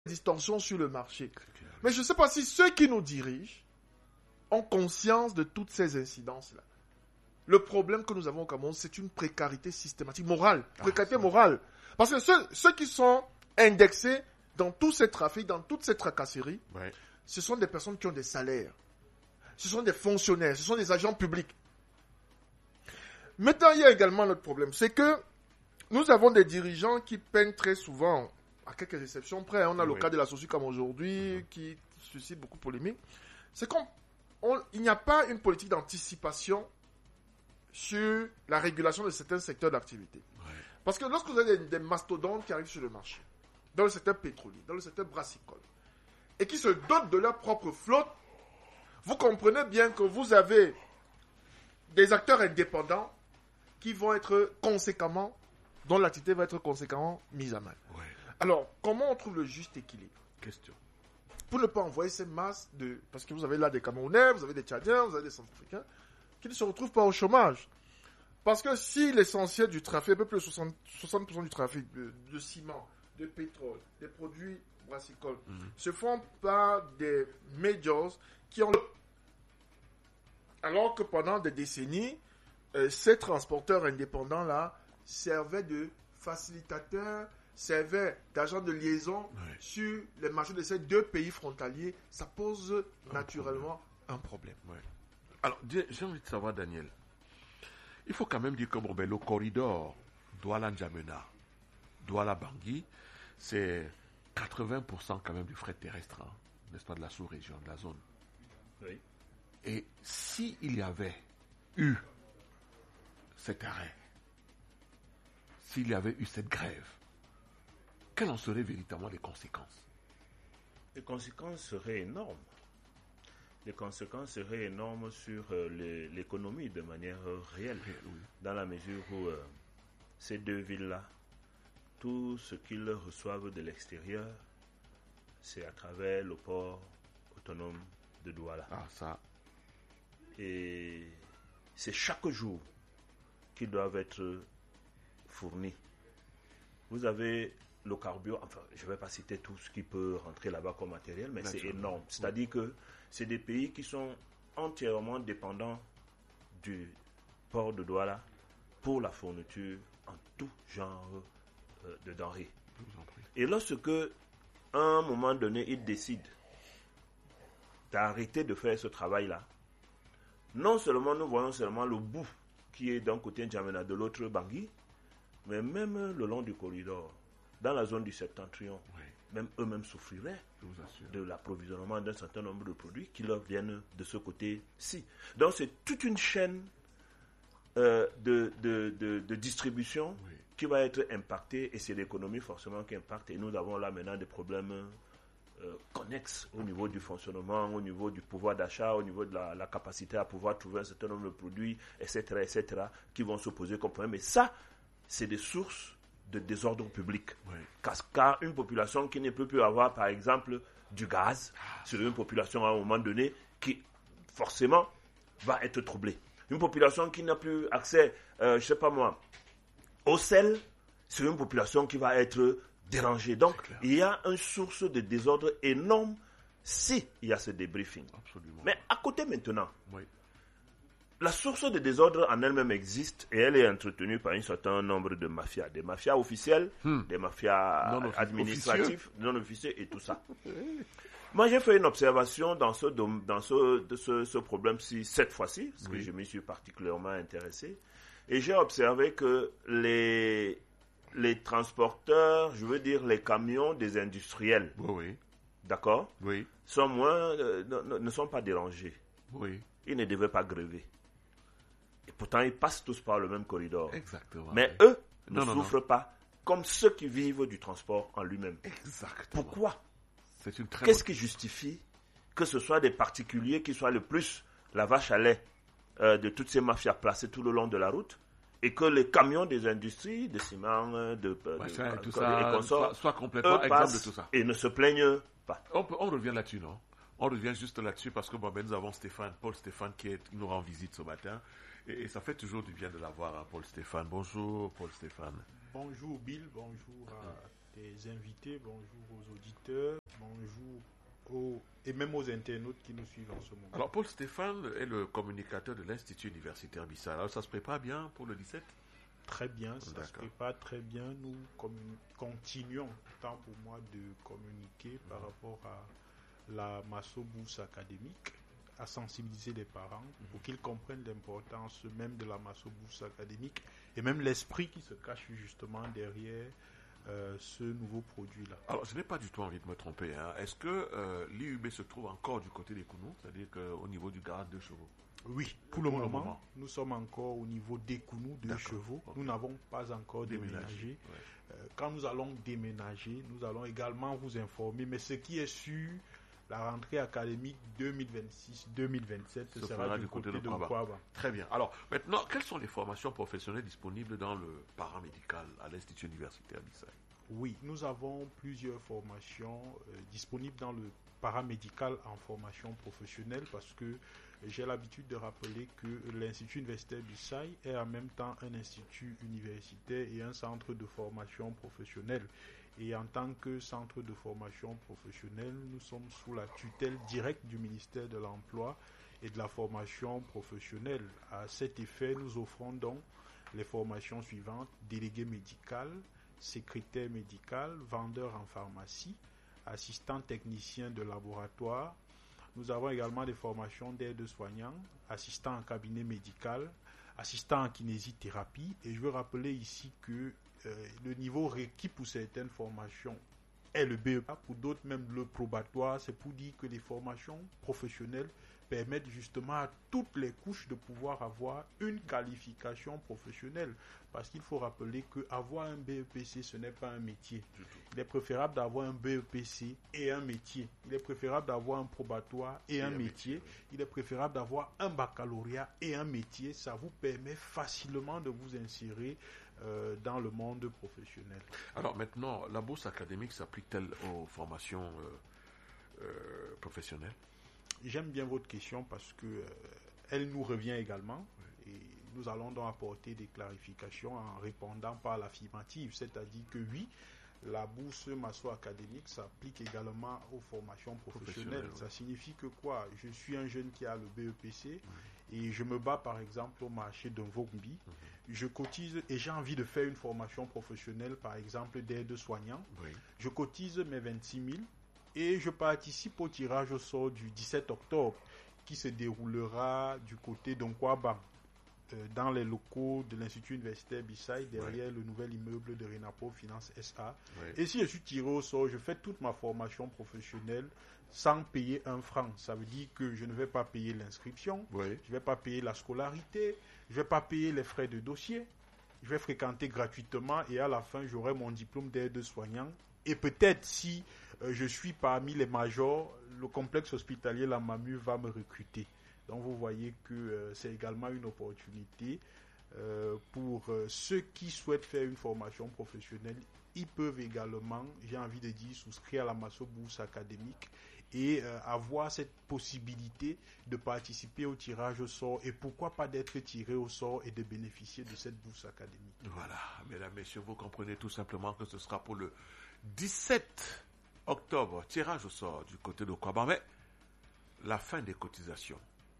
distorsions sur le marché. Mais je ne sais pas si ceux qui nous dirigent ont conscience de toutes ces incidences-là. Le problème que nous avons au Cameroun, c'est une précarité systématique morale. Précarité morale. Parce que ceux qui sont indexés dans tous ces trafics, dans toutes ces tracasseries, ce sont des personnes qui ont des salaires. Ce sont des fonctionnaires, ce sont des agents publics. Maintenant, il y a également notre problème. C'est que nous avons des dirigeants qui peinent très souvent, à quelques exceptions près. On a le cas de la Socicam aujourd'hui qui suscite beaucoup de polémiques. C'est qu'il n'y a pas une politique d'anticipation sur la régulation de certains secteurs d'activité. Parce que lorsque vous avez des mastodontes qui arrivent sur le marché, dans le secteur pétrolier, dans le secteur brassicole, et qui se dotent de leur propre flotte, vous comprenez bien que vous avez des acteurs indépendants qui vont être conséquemment, dont l'activité va être conséquemment mise à mal. Alors, comment on trouve le juste équilibre? Question. Pour ne pas envoyer ces masses de... Parce que vous avez là des Camerounais, vous avez des Tchadiens, vous avez des Centrafricains, qui ne se retrouvent pas au chômage. Parce que si l'essentiel du trafic, un peu plus de 60% du trafic de ciment, de pétrole, des produits brassicoles, se font par des majors qui ont... Alors que pendant des décennies, ces transporteurs indépendants-là servaient de facilitateurs, servaient d'agents de liaison sur les marchés de ces deux pays frontaliers. Ça pose naturellement un problème. Alors, j'ai envie de savoir, Daniel, il faut quand même dire que le corridor Douala-N'Djamena, Douala-Bangui, c'est 80% quand même du fret terrestre, n'est-ce pas, de la sous-région, de la zone. Oui. Et s'il y avait eu cet arrêt, s'il y avait eu cette grève, quelles en seraient véritablement les conséquences? Les conséquences seraient énormes. Les conséquences seraient énormes sur l'économie de manière réelle, dans la mesure où ces deux villes-là, tout ce qu'ils reçoivent de l'extérieur, c'est à travers le port autonome de Douala. Et c'est chaque jour qu'ils doivent être fournis. Vous avez le carburant, enfin, je ne vais pas citer tout ce qui peut rentrer là-bas comme matériel, mais c'est énorme. C'est-à-dire que c'est des pays qui sont entièrement dépendants du port de Douala pour la fourniture en tout genre de denrées. Et lorsque, à un moment donné, ils décident d'arrêter de faire ce travail-là, non seulement nous voyons seulement le bout qui est d'un côté N'Djamena, de l'autre Bangui, mais même le long du corridor, dans la zone du septentrion, même eux-mêmes souffriraient de l'approvisionnement d'un certain nombre de produits qui leur viennent de ce côté-ci. Donc c'est toute une chaîne de distribution qui va être impactée, et c'est l'économie forcément qui impacte. Et nous avons là maintenant des problèmes connexes au niveau du fonctionnement, au niveau du pouvoir d'achat, au niveau de la capacité à pouvoir trouver un certain nombre de produits, etc., qui vont se poser comme problème. Et ça, c'est des sources de désordre public. Car une population qui ne peut plus avoir, par exemple, du gaz, c'est une population à un moment donné qui, forcément, va être troublée. Une population qui n'a plus accès, je ne sais pas moi, au sel, c'est une population qui va être dérangée. Donc, il y a une source de désordre énorme s'il y a ce débriefing. Absolument. Mais à côté maintenant, la source de désordre en elle-même existe et elle est entretenue par un certain nombre de mafias. Des mafias officielles, des mafias administratives, non officieux et tout ça. Moi, j'ai fait une observation dans ce problème-ci, cette fois-ci, parce que je m'y suis particulièrement intéressé. Et j'ai observé que les transporteurs, je veux dire les camions des industriels, d'accord, sont ne sont pas dérangés. Ils ne devaient pas gréver. Et pourtant, ils passent tous par le même corridor. Exactement. Mais eux ne souffrent pas comme ceux qui vivent du transport en lui-même. Exactement. Pourquoi? C'est Qu'est-ce qui justifie que ce soit des particuliers qui soient le plus la vache à lait de toutes ces mafias placées tout le long de la route, et que les camions des industries, de ciment, de consorts, soit complètement exempt de tout ça. Et ne se plaignent pas. On revient là-dessus, non? On revient juste là-dessus parce que nous avons Paul Stéphane qui nous rend visite ce matin. Et ça fait toujours du bien de l'avoir, Paul Stéphane. Bonjour, Paul Stéphane. Bonjour, Bill. Bonjour tes invités, bonjour aux auditeurs, bonjour et même aux internautes qui nous suivent en ce moment. Alors, Paul Stéphane est le communicateur de l'Institut universitaire Bissau. Alors, ça se prépare bien pour le 17 ? Très bien, ça se prépare très bien. Nous continuons, tant pour moi, de communiquer par rapport à la Masso Bourse académique, à sensibiliser les parents pour qu'ils comprennent l'importance même de la Masso Bourse académique et même l'esprit qui se cache justement derrière ce nouveau produit-là. Alors, je n'ai pas du tout envie de me tromper. Est-ce que l'IUB se trouve encore du côté des Kounou, c'est-à-dire qu'au niveau du garage de chevaux ? Oui, pour le moment, nous sommes encore au niveau des Kounou, de chevaux. Okay. Nous n'avons pas encore déménagé. Ouais. Quand nous allons déménager, nous allons également vous informer. Mais ce qui est sûr, la rentrée académique 2026-2027 ce sera du côté de Kwaba. Très bien. Alors, maintenant, quelles sont les formations professionnelles disponibles dans le paramédical à l'Institut universitaire Bissau ? Oui, nous avons plusieurs formations disponibles dans le paramédical en formation professionnelle parce que j'ai l'habitude de rappeler que l'Institut universitaire Bissau est en même temps un institut universitaire et un centre de formation professionnelle. Et en tant que centre de formation professionnelle, nous sommes sous la tutelle directe du ministère de l'Emploi et de la formation professionnelle. À cet effet, nous offrons donc les formations suivantes: délégué médical, secrétaire médical, vendeur en pharmacie, assistant technicien de laboratoire. Nous avons également des formations d'aide-soignant, assistant en cabinet médical, assistant en kinésithérapie. Et je veux rappeler ici que le niveau requis pour certaines formations est le BEP, pour d'autres même le probatoire. C'est pour dire que les formations professionnelles permettent justement à toutes les couches de pouvoir avoir une qualification professionnelle. Parce qu'il faut rappeler qu'avoir un BEPC, ce n'est pas un métier. Il est préférable d'avoir un BEPC et un métier. Il est préférable d'avoir un probatoire et un métier. Il est préférable d'avoir un baccalauréat et un métier. Ça vous permet facilement de vous insérer dans le monde professionnel. Alors maintenant, la bourse académique s'applique-t-elle aux formations professionnelles ? J'aime bien votre question parce que elle nous revient également et nous allons donc apporter des clarifications en répondant par l'affirmative, c'est-à-dire que oui, la bourse Masso académique s'applique également aux formations professionnelles. Ça signifie que quoi ? Je suis un jeune qui a le BEPC et je me bats par exemple au marché d'un Vogumbi. Je cotise et j'ai envie de faire une formation professionnelle, par exemple d'aide-soignant. Je cotise mes 26 000 et je participe au tirage au sort du 17 octobre qui se déroulera du côté d'Onkwaba, dans les locaux de l'Institut universitaire Bissau, derrière le nouvel immeuble de Renapo Finance SA. Et si je suis tiré au sort, je fais toute ma formation professionnelle sans payer un franc. Ça veut dire que je ne vais pas payer l'inscription, je ne vais pas payer la scolarité, je ne vais pas payer les frais de dossier, je vais fréquenter gratuitement et à la fin, j'aurai mon diplôme d'aide-soignant. Et peut-être si je suis parmi les majors, le complexe hospitalier La Mamu va me recruter. Donc vous voyez que c'est également une opportunité pour ceux qui souhaitent faire une formation professionnelle. Ils peuvent également, j'ai envie de dire, souscrire à la Masso Bourse académique et avoir cette possibilité de participer au tirage au sort et pourquoi pas d'être tiré au sort et de bénéficier de cette bourse académique. Voilà, mesdames, messieurs, vous comprenez tout simplement que ce sera pour le 17 octobre, tirage au sort du côté de Kwaba. Mais la fin des cotisations,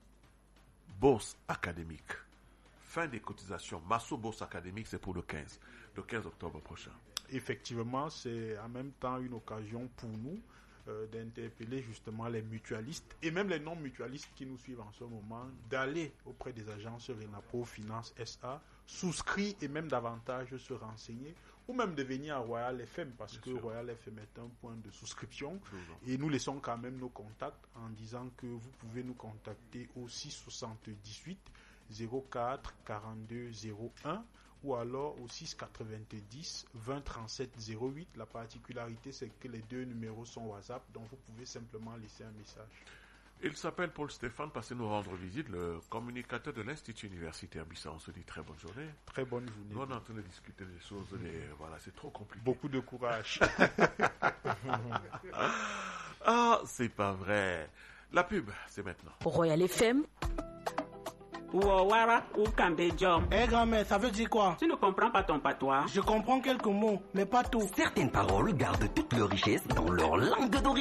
bourse académique, fin des cotisations, Masso Bourse académique, c'est pour le 15 octobre prochain. Effectivement, c'est en même temps une occasion pour nous d'interpeller justement les mutualistes et même les non-mutualistes qui nous suivent en ce moment, d'aller auprès des agences Renapo Finance SA, souscrire et même davantage se renseigner, ou même de venir à Royal FM parce que Royal FM est un point de souscription et nous laissons quand même nos contacts en disant que vous pouvez nous contacter au 678 04 42 01 ou alors au 690 20 37 08. La particularité, c'est que les deux numéros sont WhatsApp, donc vous pouvez simplement laisser un message. Il s'appelle Paul Stéphane, passez nous rendre visite, le communicateur de l'Institut universitaire Bissau. On se dit très bonne journée. Très bonne journée. Nous, on est en train de discuter des choses, voilà, c'est trop compliqué. Beaucoup de courage. Ah, c'est pas vrai. La pub, c'est maintenant. Royal FM, ou Owara ou Kambejom. Eh grand-mère, ça veut dire quoi? Tu ne comprends pas ton patois? Je comprends quelques mots, mais pas tout. Certaines paroles gardent toute leur richesse dans leur langue d'origine.